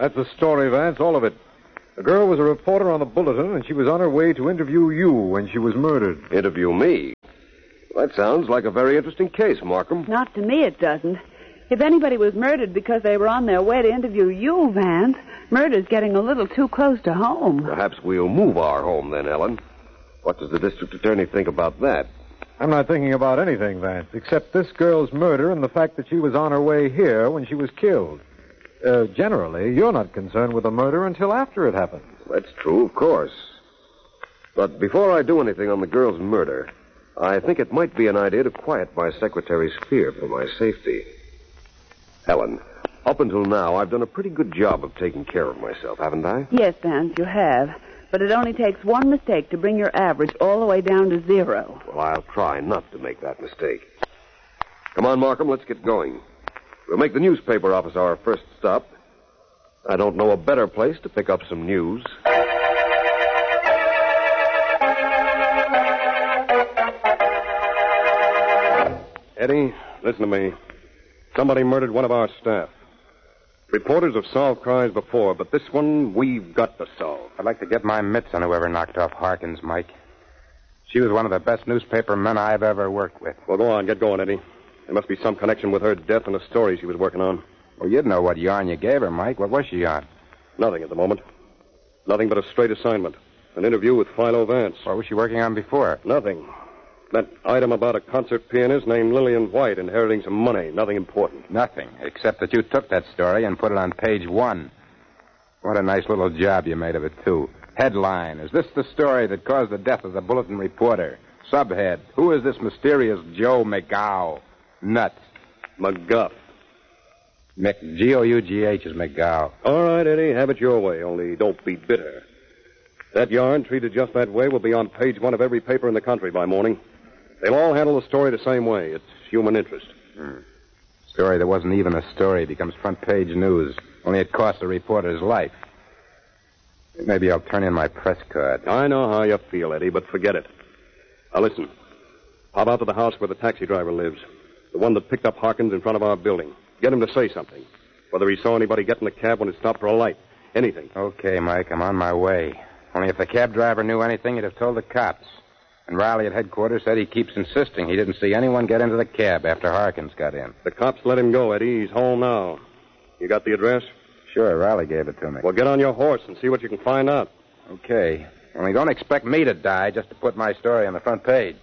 That's the story, Vance, all of it. The girl was a reporter on the Bulletin, and she was on her way to interview you when she was murdered. Interview me? That sounds like a very interesting case, Markham. Not to me, it doesn't. If anybody was murdered because they were on their way to interview you, Vance, murder's getting a little too close to home. Perhaps we'll move our home then, Ellen. What does the district attorney think about that? I'm not thinking about anything, Vance, except this girl's murder and the fact that she was on her way here when she was killed. Generally, you're not concerned with the murder until after it happened. That's true, of course. But before I do anything on the girl's murder, I think it might be an idea to quiet my secretary's fear for my safety. Helen, up until now, I've done a pretty good job of taking care of myself, haven't I? Yes, Vance, you have. But it only takes one mistake to bring your average all the way down to 0. Well, I'll try not to make that mistake. Come on, Markham, let's get going. We'll make the newspaper office our first stop. I don't know a better place to pick up some news. Eddie, listen to me. Somebody murdered one of our staff. Reporters have solved crimes before, but this one we've got to solve. I'd like to get my mitts on whoever knocked off Harkins, Mike. She was one of the best newspaper men I've ever worked with. Well, go on. Get going, Eddie. There must be some connection with her death and the story she was working on. Well, you'd know what yarn you gave her, Mike. What was she on? Nothing at the moment. Nothing but a straight assignment. An interview with Philo Vance. What was she working on before? Nothing. That item about a concert pianist named Lillian White inheriting some money. Nothing important. Nothing, except that you took that story and put it on page 1. What a nice little job you made of it, too. Headline, is this the story that caused the death of the Bulletin reporter? Subhead, who is this mysterious Joe McGough? Nuts. McGuff. G-O-U-G-H is McGough. All right, Eddie, have it your way, only don't be bitter. That yarn, treated just that way, will be on page 1 of every paper in the country by morning. They'll all handle the story the same way. It's human interest. Story that wasn't even a story becomes front-page news. Only it costs the reporter's life. Maybe I'll turn in my press card. I know how you feel, Eddie, but forget it. Now, listen. Hop out to the house where the taxi driver lives. The one that picked up Harkins in front of our building. Get him to say something. Whether he saw anybody get in the cab when it stopped for a light. Anything. Okay, Mike, I'm on my way. Only if the cab driver knew anything, he'd have told the cops. And Riley at headquarters said he keeps insisting he didn't see anyone get into the cab after Harkins got in. The cops let him go, Eddie. He's home now. You got the address? Sure, Riley gave it to me. Well, get on your horse and see what you can find out. Okay. Only don't expect me to die just to put my story on the front page.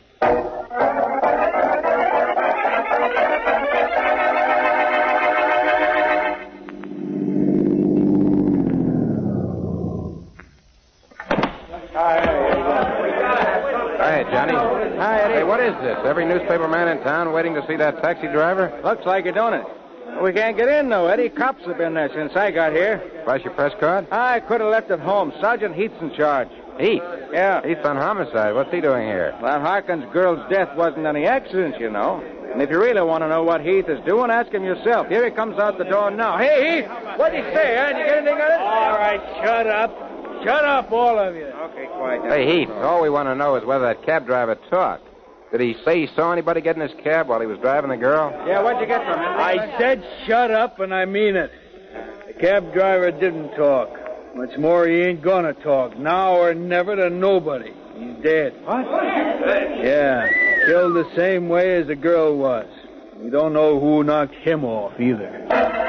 Hi, Johnny. Hi, Eddie. Hey, what is this? Every newspaper man in town waiting to see that taxi driver? Looks like it, don't it? We can't get in, though, Eddie. Cops have been there since I got here. Flash your press card? I could have left it home. Sergeant Heath's in charge. Heath? Yeah. Heath on homicide. What's he doing here? Well, Harkins' girl's death wasn't any accident, you know. And if you really want to know what Heath is doing, ask him yourself. Here he comes out the door now. Hey, Heath, what'd he say, huh? Did you get anything on it? All right, shut up. Shut up, all of you. Okay, quiet down. Hey, Heath, all we want to know is whether that cab driver talked. Did he say he saw anybody get in his cab while he was driving the girl? Yeah, what'd you get from him? I said shut up, and I mean it. The cab driver didn't talk. Much more, he ain't gonna talk. Now or never to nobody. He's dead. What? Yeah, killed the same way as the girl was. We don't know who knocked him off, either.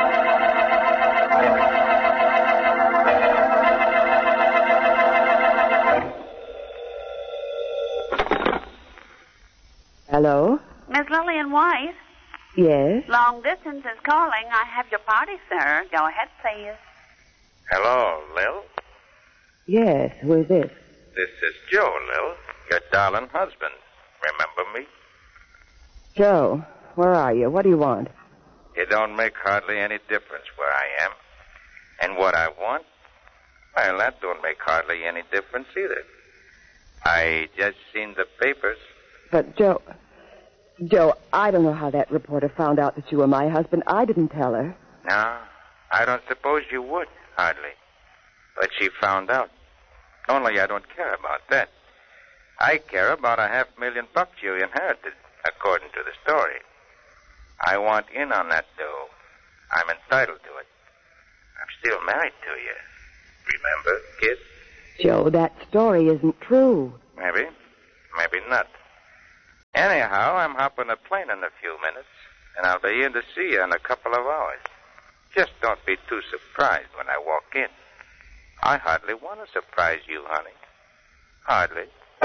Hello? Miss Lillian White? Yes? Long distance is calling. I have your party, sir. Go ahead, please. Hello, Lil. Yes, who is this? This is Joe, Lil. Your darling husband. Remember me? Joe, where are you? What do you want? It don't make hardly any difference where I am. And what I want? Well, that don't make hardly any difference either. I just seen the papers. But, Joe, I don't know how that reporter found out that you were my husband. I didn't tell her. No, I don't suppose you would, hardly. But she found out. Only I don't care about that. I care about $500,000 you inherited, according to the story. I want in on that dough. I'm entitled to it. I'm still married to you. Remember, kid? Joe, that story isn't true. Maybe. Maybe not. Anyhow, I'm hopping a plane in a few minutes, and I'll be in to see you in a couple of hours. Just don't be too surprised when I walk in. I hardly want to surprise you, honey. Hardly.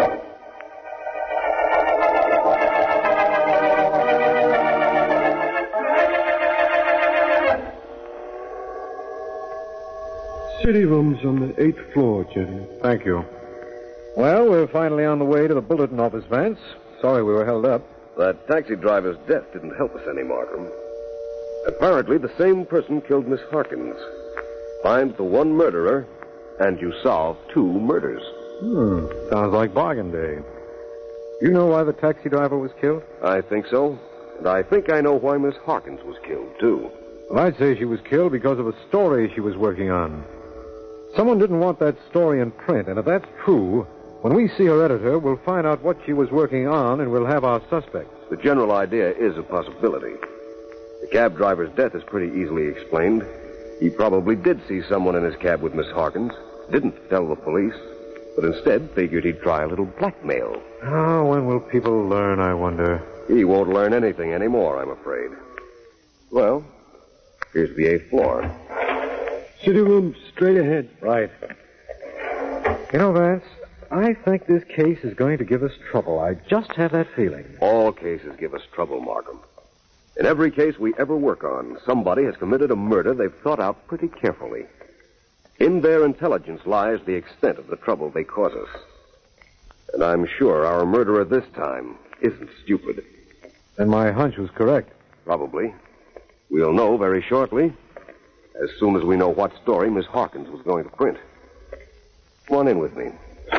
City rooms on the 8th floor, gentlemen. Thank you. Well, we're finally on the way to the bulletin office, Vance. Sorry we were held up. That taxi driver's death didn't help us any, Markham. Apparently, the same person killed Miss Harkins. Find the one murderer, and you solve 2 murders. Sounds like bargain day. You know why the taxi driver was killed? I think so. And I think I know why Miss Harkins was killed, too. Well, I'd say she was killed because of a story she was working on. Someone didn't want that story in print, and if that's true, when we see her editor, we'll find out what she was working on, and we'll have our suspects. The general idea is a possibility. The cab driver's death is pretty easily explained. He probably did see someone in his cab with Miss Harkins, didn't tell the police, but instead figured he'd try a little blackmail. Oh, when will people learn, I wonder? He won't learn anything anymore, I'm afraid. Well, here's the 8th floor. City room straight ahead. Right. You know, Vance, I think this case is going to give us trouble. I just have that feeling. All cases give us trouble, Markham. In every case we ever work on, somebody has committed a murder they've thought out pretty carefully. In their intelligence lies the extent of the trouble they cause us. And I'm sure our murderer this time isn't stupid. And my hunch was correct. Probably. We'll know very shortly, as soon as we know what story Miss Harkins was going to print. Come on in with me.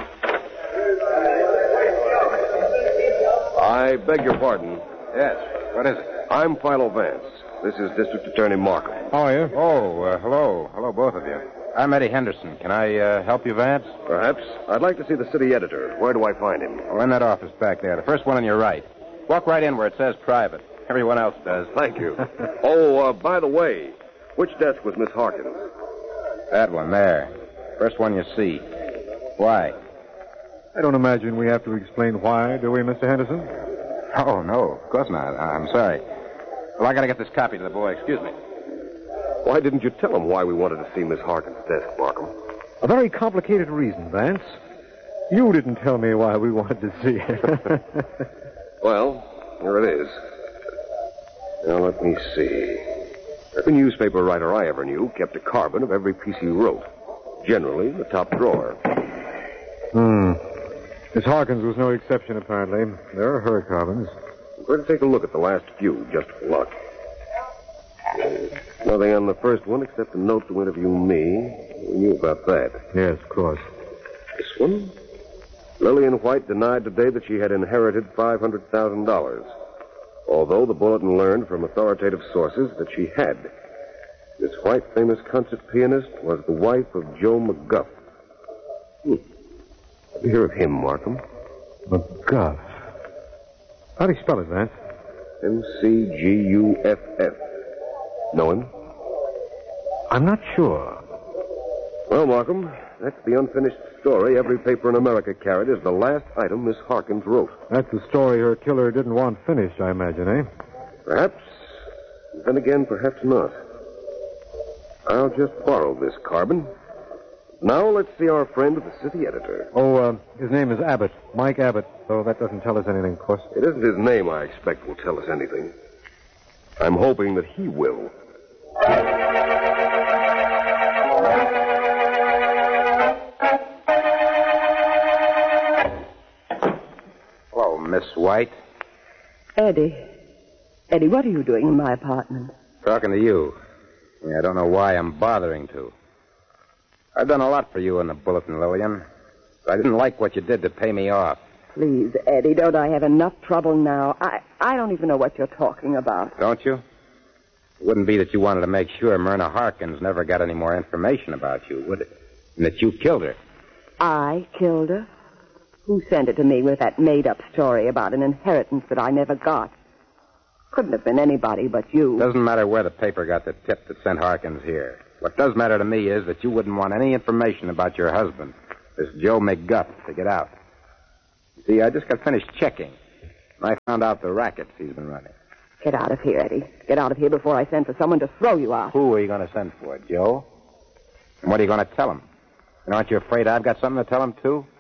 I beg your pardon. Yes. What is it? I'm Philo Vance. This is District Attorney Markham. How are you? Oh, hello. Hello, both of you. I'm Eddie Henderson. Can I help you, Vance? Perhaps. I'd like to see the city editor. Where do I find him? Oh, in that office back there. The first one on your right. Walk right in where it says private. Everyone else does. Thank you. Oh, by the way, which desk was Miss Harkins? That one there. First one you see. Why? I don't imagine we have to explain why, do we, Mr. Henderson? Oh, no, of course not. I'm sorry. Well, I gotta get this copy to the boy. Excuse me. Why didn't you tell him why we wanted to see Miss Harkins' desk, Markham? A very complicated reason, Vance. You didn't tell me why we wanted to see it. Well, here it is. Now, let me see. Every newspaper writer I ever knew kept a carbon of every piece he wrote. Generally, the top drawer. Miss Harkins was no exception, apparently. There are her carbons. I'm going to take a look at the last few, just for luck. Nothing on the first one except a note to interview me. We knew about that. Yes, of course. This one? Lillian White denied today that she had inherited $500,000, although the bulletin learned from authoritative sources that she had. Miss White, famous concert pianist, was the wife of Joe McGuff. Have you heard of him, Markham? McGuff. How do you spell it, Vance? M-C-G-U-F-F. Know him? I'm not sure. Well, Markham, that's the unfinished story every paper in America carried as the last item Miss Harkins wrote. That's the story her killer didn't want finished, I imagine, eh? Perhaps. Then again, perhaps not. I'll just borrow this carbon. Now let's see our friend, the city editor. Oh, his name is Abbott. Mike Abbott, though that doesn't tell us anything, of course. It isn't his name, I expect, will tell us anything. I'm hoping that he will. Hello, Miss White. Eddie. Eddie, what are you doing in my apartment? Talking to you. I don't know why I'm bothering to. I've done a lot for you in the bulletin, Lillian. But I didn't like what you did to pay me off. Please, Eddie, don't I have enough trouble now? I don't even know what you're talking about. Don't you? It wouldn't be that you wanted to make sure Myrna Harkins never got any more information about you, would it? And that you killed her. I killed her? Who sent it to me with that made-up story about an inheritance that I never got? Couldn't have been anybody but you. Doesn't matter where the paper got the tip that sent Harkins here. What does matter to me is that you wouldn't want any information about your husband, this Joe McGuff, to get out. You see, I just got finished checking. And I found out the rackets he's been running. Get out of here, Eddie. Get out of here before I send for someone to throw you out. Who are you going to send for, Joe? And what are you going to tell him? And aren't you afraid I've got something to tell him, too?